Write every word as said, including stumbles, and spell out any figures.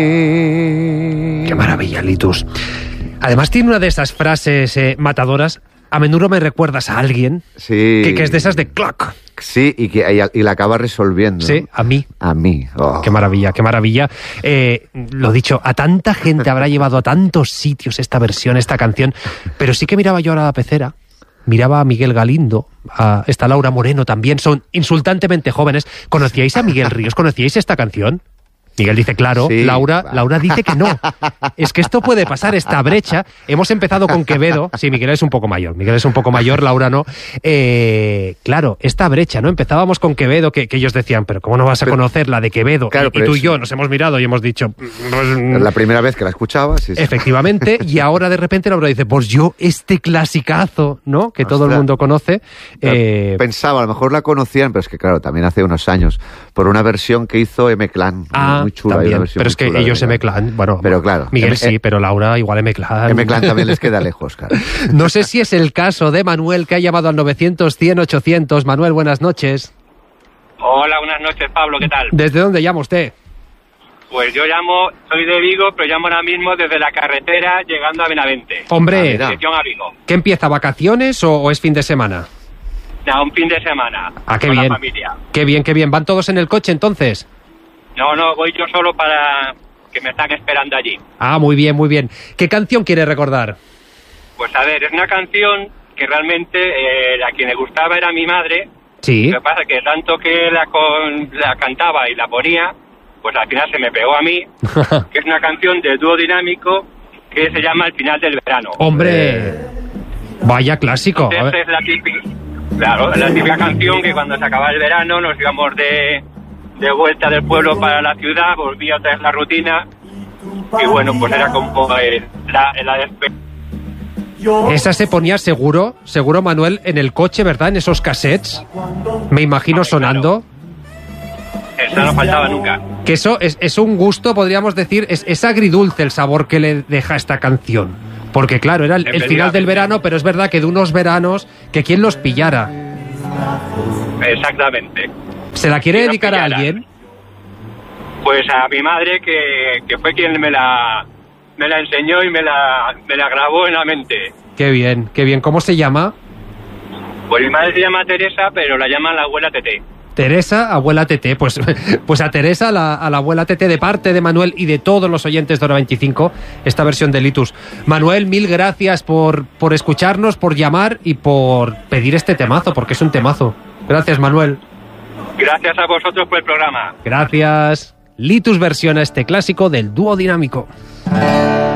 Qué maravilla, Litus. Además tiene una de esas frases eh, matadoras. A menudo me recuerdas a alguien sí. que, que es de esas de clock. Sí, y que y, y la acaba resolviendo. Sí, a mí. A mí. Oh. Qué maravilla, qué maravilla. Eh, lo dicho, a tanta gente habrá llevado a tantos sitios esta versión, esta canción, pero sí que miraba yo ahora a la pecera, miraba a Miguel Galindo, a esta Laura Moreno también, son insultantemente jóvenes. ¿Conocíais a Miguel Ríos? ¿Conocíais esta canción? Miguel dice claro, sí. Laura, Laura dice que no. Es que esto puede pasar, esta brecha. Hemos empezado con Quevedo. Sí, Miguel es un poco mayor. Miguel es un poco mayor, Laura no. Eh, claro, esta brecha, ¿no? Empezábamos con Quevedo, que, que ellos decían, pero ¿cómo no vas a pero, conocer la de Quevedo? Claro, y, y tú y yo nos hemos mirado y hemos dicho... Pues, la primera vez que la escuchaba, sí, sí. Efectivamente, y ahora de repente Laura dice, pues yo este clasicazo, ¿no? Que Ostras. todo el mundo conoce. Eh... Pensaba, a lo mejor la conocían, pero es que claro, también hace unos años, por una versión que hizo M-Clan. Ah, muy chula, también, pero es que ellos M-Clan, bueno, pero claro, Miguel M sí, pero Laura igual M-Clan. M-Clan también les queda lejos, claro. No sé si es el caso de Manuel, que ha llamado al novecientos, cien, ochocientos. Manuel, buenas noches. Hola, buenas noches, Pablo, ¿qué tal? ¿Desde dónde llama usted? Pues yo llamo, soy de Vigo, pero llamo ahora mismo desde la carretera llegando a Benavente. Hombre, a a Vigo. ¿Qué empieza, vacaciones o, o es fin de semana? No, un fin de semana. Ah, qué con bien. La familia. Qué bien, qué bien. ¿Van todos en el coche entonces? No, no, voy yo solo para que me están esperando allí. Ah, muy bien, muy bien. ¿Qué canción quiere recordar? Pues a ver, es una canción que realmente eh, a quien le gustaba era mi madre. Sí. Lo que pasa es que tanto que la, con, la cantaba y la ponía, pues al final se me pegó a mí, que es una canción del dúo dinámico que se llama El final del verano. ¡Hombre! Vaya clásico. Entonces, es la típica, claro, la típica canción que cuando se acaba el verano nos íbamos de... de vuelta del pueblo para la ciudad, volvía otra vez la rutina y bueno, pues era como eh, la, la despedida. Esa se ponía seguro, seguro Manuel, en el coche, ¿verdad? En esos cassettes, me imagino sonando. Claro. Esa no faltaba nunca. Que eso es, es un gusto, podríamos decir, es, es agridulce el sabor que le deja esta canción. Porque claro, era el, el final del verano, pero es verdad que de unos veranos que quien los pillara. Exactamente. ¿Se la quiere dedicar a alguien? Pues a mi madre, que, que fue quien me la me la enseñó y me la, me la grabó en la mente. Qué bien, qué bien. ¿Cómo se llama? Pues mi madre se llama Teresa, pero la llaman la abuela Tete. Teresa, abuela Tete. Pues, pues a Teresa, la, a la abuela Tete, de parte de Manuel y de todos los oyentes de Hora veinticinco, esta versión de Litus. Manuel, mil gracias por, por escucharnos, por llamar y por pedir este temazo, porque es un temazo. Gracias, Manuel. Gracias a vosotros por el programa. Gracias. Litus versiona este clásico del dúo dinámico.